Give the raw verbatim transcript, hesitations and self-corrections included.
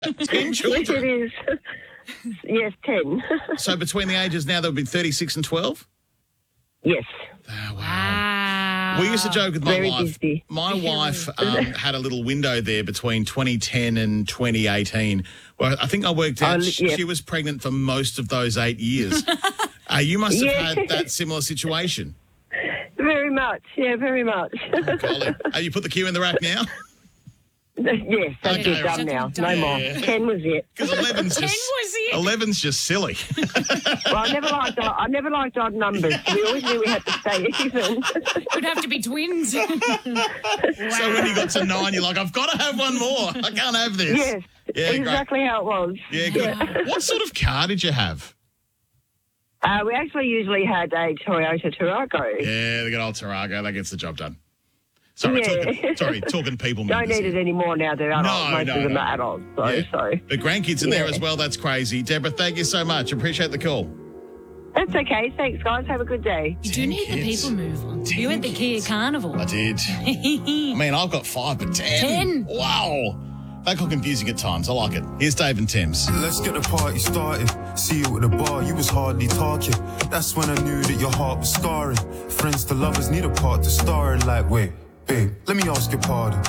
ten Yes, children. it is. Yes, ten. So between the ages now, there would be thirty-six and twelve? Yes. Oh, wow. Wow. We used to joke with my Very wife. busy. My wife um, had a little window there between twenty ten and twenty eighteen. Well, I think I worked out Oh, she, yeah. she was pregnant for most of those eight years. uh, you must have Yeah. had that similar situation. Very much. Yeah, very much. Golly. Have you put the cue in the rack now? Yes, that's Okay, it. Done now. No more. Yeah. Ten was it. Because eleven's Ten just was it. eleven's just silly. Well, I never liked. I never liked odd numbers. We always knew we had to stay even. Would have to be twins. So when you got to nine, you're like, I've got to have one more. I can't have this. Yes, Yeah, great. exactly how it was. Yeah, good. What sort of car did you have? Uh, we actually usually had a Toyota Tarago. Yeah, the good old Tarago. That gets the job done. Sorry, Yeah. talking, sorry, talking people. Don't members need it here. anymore now. They're adults. No, Most no, of them no. are adults. So, Yeah. so The grandkids in there Yeah. as well. That's crazy. Deborah, thank you so much. Appreciate the call. that's okay. Thanks, guys. Have a good day. You do Ten need the kids. people move on. Ten You at the Kia kids. Carnival. I did. I mean, I've got five, but ten. Ten. Wow. That got confusing at times. I like it. Here's Dave and Tim's. Let's get the party started. See you at the bar, you was hardly talking. That's when I knew that your heart was scarring. Friends to lovers need a part to star in. Like, wait, babe, let me ask your pardon.